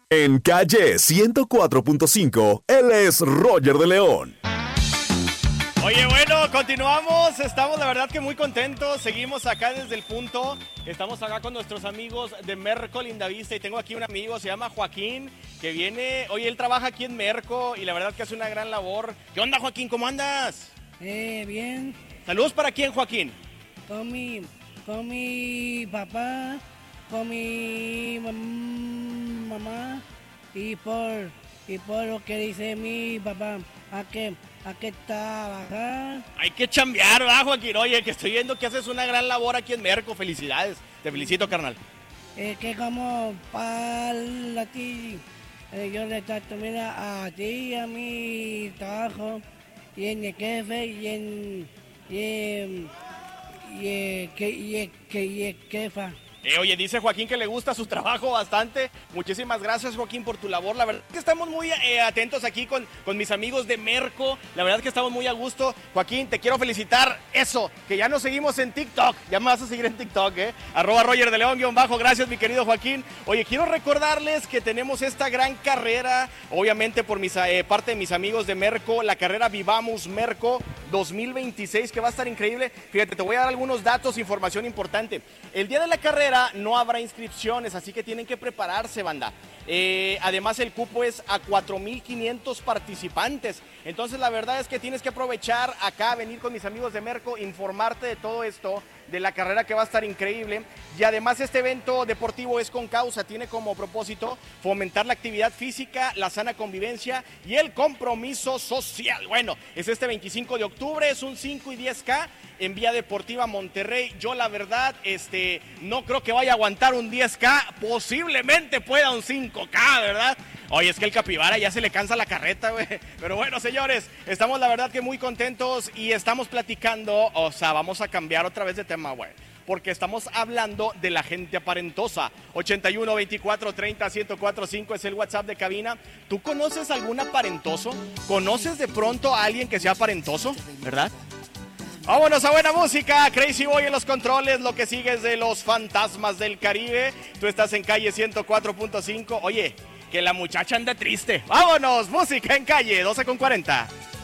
En Calle 104.5, él es Roger de León. Oye, bueno, continuamos, estamos la verdad que muy contentos, seguimos acá desde el punto, estamos acá con nuestros amigos de Merco Lindavista y tengo aquí un amigo, se llama Joaquín, que viene, oye, él trabaja aquí en Merco y la verdad que hace una gran labor. ¿Qué onda, Joaquín? ¿Cómo andas? Bien. ¿Saludos para quién, Joaquín? Con mi papá, con mi mamá y por lo que dice mi papá, a que trabajar. Hay que chambear, ¿verdad, Joaquín? Oye, que estoy viendo que haces una gran labor aquí en Merco, felicidades, te felicito, carnal. Que como para ti, yo le trato, mira, a ti y a mi trabajo, y en el jefe, y el jefa. Oye, dice Joaquín que le gusta su trabajo bastante. Muchísimas gracias, Joaquín, por tu labor. La verdad es que estamos muy atentos aquí con mis amigos de Merco. La verdad es que estamos muy a gusto. Joaquín, te quiero felicitar. Eso, que ya nos seguimos en TikTok. Ya me vas a seguir en TikTok, @Roger de León _ Gracias, mi querido Joaquín. Oye, quiero recordarles que tenemos esta gran carrera, obviamente por parte de mis amigos de Merco, la carrera Vivamos Merco 2026, que va a estar increíble. Fíjate, te voy a dar algunos datos, información importante. El día de la carrera no habrá inscripciones, así que tienen que prepararse, banda. Además, el cupo es a 4,500 participantes. Entonces, la verdad es que tienes que aprovechar acá, venir con mis amigos de Merco, informarte de todo esto, de la carrera que va a estar increíble. Y además, este evento deportivo es con causa, tiene como propósito fomentar la actividad física, la sana convivencia y el compromiso social. Bueno, es este 25 de octubre, es un 5 y 10K en Vía Deportiva Monterrey. Yo, la verdad, no creo que vaya a aguantar un 10K, posiblemente pueda un 5K, ¿verdad? Oye, es que el capibara ya se le cansa la carreta, güey. Pero bueno, señores, estamos la verdad que muy contentos y estamos platicando, o sea, vamos a cambiar otra vez de tema, güey. Porque estamos hablando de la gente aparentosa. 81 24 30 1045 es el WhatsApp de cabina. ¿Tú conoces algún aparentoso? ¿Conoces de pronto a alguien que sea aparentoso? ¿Verdad? Vámonos a buena música, Crazy Boy en los controles, lo que sigue es de los Fantasmas del Caribe. Tú estás en Calle 104.5. Oye, que la muchacha anda triste. Vámonos, música en Calle 12:40.